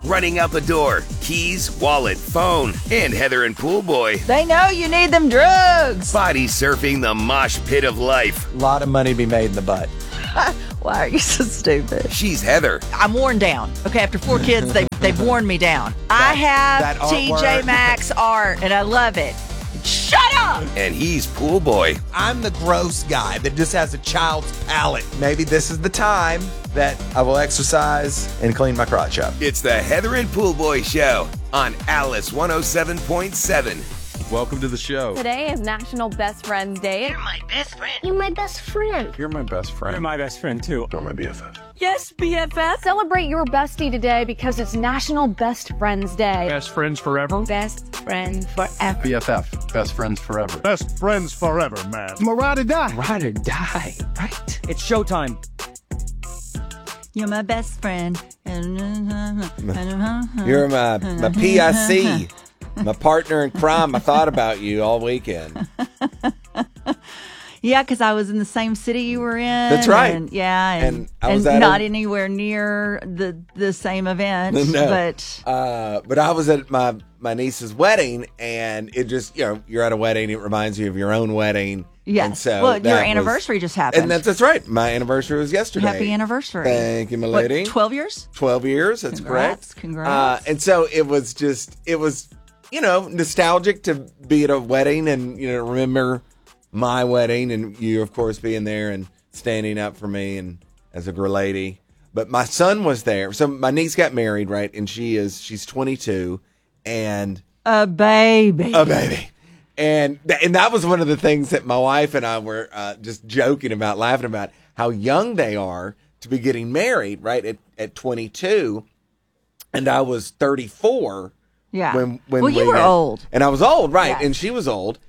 running out the door, keys, wallet, phone, and Heather and Pool Boy They know you need them drugs. body surfing the mosh pit of life. A lot of money to be made in the butt. Why are you so stupid? She's Heather. I'm worn down. Okay, after 4 kids, they've worn me down. I that have TJ artwork. Maxx art, and I love it. Shut up! And he's Pool Boy. I'm the gross guy that just has a child's palate. Maybe this is the time that I will exercise and clean my crotch up. It's the Heather and Pool Boy Show on Alice 107.7. Welcome to the show. Today is National Best Friends Day. You're my best friend. You're my best friend. You're my best friend. You're my best friend, too. You're my BFF. Yes, BFF. Celebrate your bestie today because it's National Best Friends Day. Best friends forever. Best friend forever. BFF. Best friends forever. Best friends forever, man. Ride or die. Ride or die, right? It's showtime. You're my best friend. You're my PIC, my partner in crime. I thought about you all weekend. Yeah, because I was in the same city you were in. That's right. And, yeah, And I was and at not a- anywhere near the same event. No. But But I was at my niece's wedding, and it just, you're at a wedding. It reminds you of your own wedding. yeah, And so well, your that anniversary just happened. And that's right. My anniversary was yesterday. Happy anniversary. Thank you, my What, lady. 12 years? 12 years. That's Congrats, correct. congrats. And so it was nostalgic to be at a wedding and, remember my wedding and you, of course, being there and standing up for me and as a girl lady. But my son was there. So my niece got married, right? And she's 22 and A baby. a baby. And that was one of the things that my wife and I were just joking about, laughing about, how young they are to be getting married, right? At 22. And I was 34. Yeah. When well, you we were had- old. And I was old, right? Yeah. And she was old.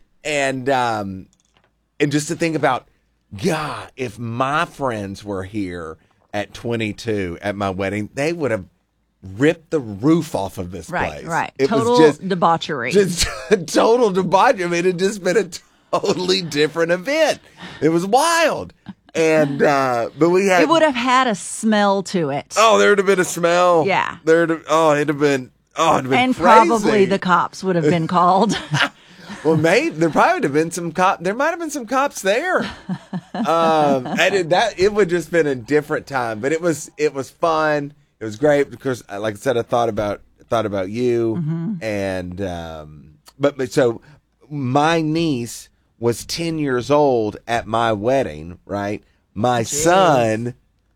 And just to think about, God, if my friends were here at 22 at my wedding, they would have ripped the roof off of this place. Right. It Total was just debauchery. just total debauchery. I mean, it just been a totally different event. It was wild. And but we had It would have had a smell to it. Oh, there would have been a smell. Yeah. It'd have been and crazy. probably the cops would have been called. Well, there probably would have been some cop. There might have been some cops there. It would just been a different time, but it was fun. It was great because, like I said, I thought about you, and but so my niece was 10 years old at my wedding, right? My son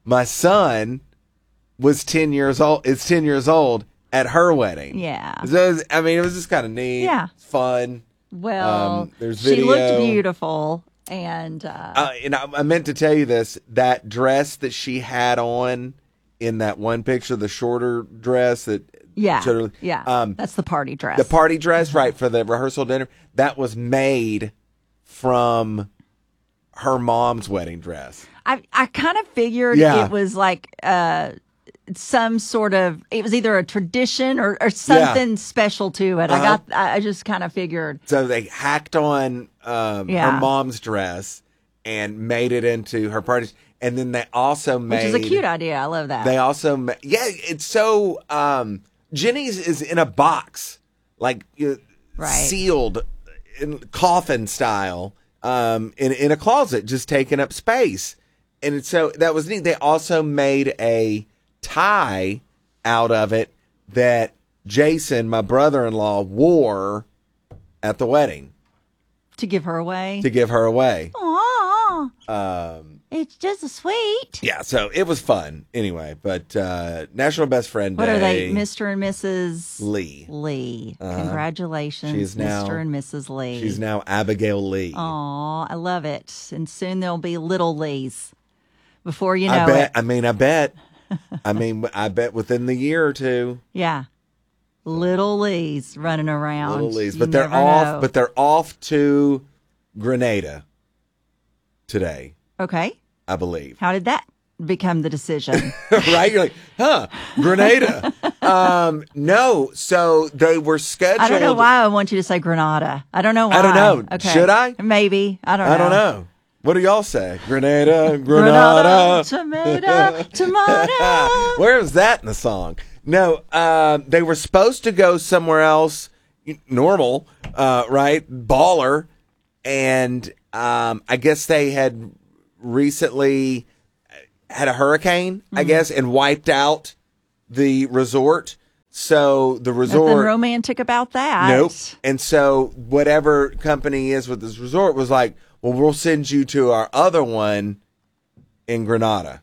was 10 years old. It's 10 years old at her wedding. Yeah. So it was just kind of neat. Yeah. It's fun. Well, There's she video. looked beautiful. And And I meant to tell you this, that dress that she had on in that one picture, the shorter dress that that's the party dress. the party dress, right, for the rehearsal dinner, that was made from her mom's wedding dress. I kind of figured Yeah. it was like some sort of, it was either a tradition or something special to it. I just kind of figured. So they hacked on her mom's dress and made it into her party. And then they also made... Which is a cute idea. I love that. They also... it's so... Jenny's is in a box, like sealed in coffin style, in a closet, just taking up space. And so that was neat. They also made a tie out of it that Jason, my brother-in-law, wore at the wedding. To give her away? To give her away. Aww. It's just sweet. Yeah, so it was fun anyway. But National Best Friend Day. What are they, Mr. and Mrs. Lee? Lee. Congratulations, She's now, Mr. and Mrs. Lee. She's now Abigail Lee. Aw, I love it. And soon there'll be little Lees before you know I bet. it. I bet within the year or two. Yeah. Little Lees running around. Little Lees. You But they're never off. know. But they're off to Grenada today, Okay. I believe. How did that become the decision? Right? You're like, Grenada. No. So they were scheduled. I don't know why I want you to say Grenada. I don't know why. I don't know. Okay. Should I? Maybe. I don't know. I don't know. What do y'all say? Grenada, Granada. Tomato. Where is that in the song? No, they were supposed to go somewhere else, normal, right? Baller. And I guess they had recently had a hurricane, I guess, and wiped out the resort. So the resort. Nothing romantic about that. Nope. And so whatever company is with this resort was like, well, we'll send you to our other one in Grenada.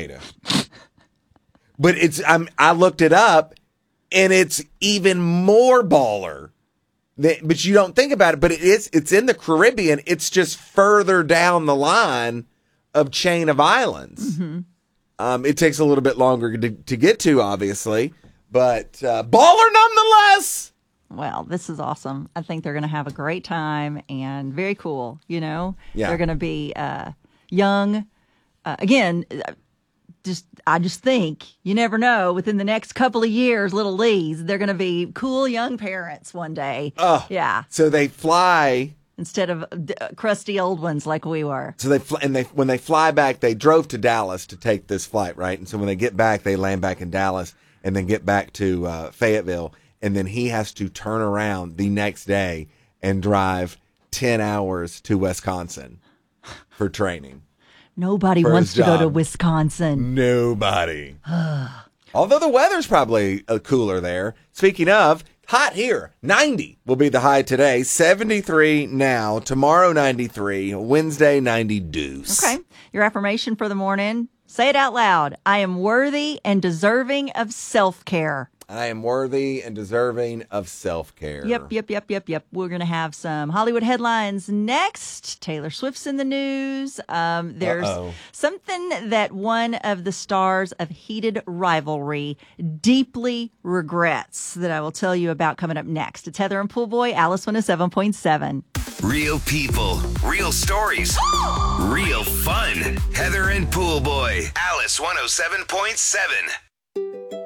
But I looked it up, and it's even more baller. But you don't think about it. But it's in the Caribbean. It's just further down the line of chain of islands. Mm-hmm. It takes a little bit longer to get to, obviously, but baller nonetheless. Well, this is awesome. I think they're going to have a great time and very cool. Yeah. They're going to be young. Again, I just think you never know. Within the next couple of years, little Lees, they're going to be cool young parents one day. Oh, yeah. So they fly instead of crusty old ones like we were. So when they fly back, they drove to Dallas to take this flight, right? And so when they get back, they land back in Dallas and then get back to Fayetteville, and then he has to turn around the next day and drive 10 hours to Wisconsin for training. Nobody wants to go to Wisconsin. Nobody. Although the weather's probably cooler there. Speaking of, hot here. 90 will be the high today. 73 now. Tomorrow, 93. Wednesday, 90 deuce. Okay. Your affirmation for the morning. Say it out loud. I am worthy and deserving of self-care. I am worthy and deserving of self-care. Yep. We're going to have some Hollywood headlines next. Taylor Swift's in the news. There's something that one of the stars of Heated Rivalry deeply regrets that I will tell you about coming up next. It's Heather and Poolboy, Alice 107.7. Real people, real stories, real fun. Heather and Poolboy, Alice 107.7.